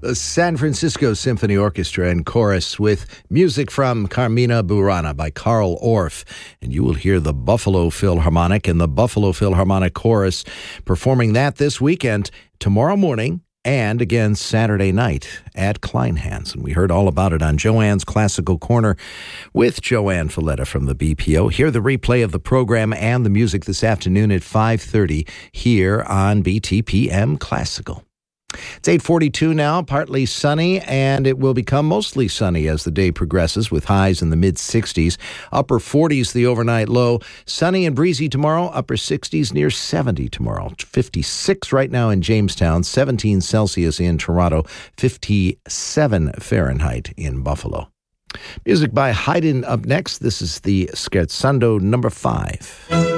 The San Francisco Symphony Orchestra and Chorus with music from Carmina Burana by Carl Orff. And you will hear the Buffalo Philharmonic and the Buffalo Philharmonic Chorus performing that this weekend, tomorrow morning, and again Saturday night at Kleinhans. And we heard all about it on Joanne's Classical Corner with Joanne Falletta from the BPO. Hear the replay of the program and the music this afternoon at 5:30 here on BTPM Classical. It's 8:42 now, partly sunny, and it will become mostly sunny as the day progresses with highs in the mid-60s. Upper 40s the overnight low. Sunny and breezy tomorrow, upper 60s near 70 tomorrow. 56 right now in Jamestown, 17 Celsius in Toronto, 57 Fahrenheit in Buffalo. Music by Haydn up next. This is the Scherzando number 5.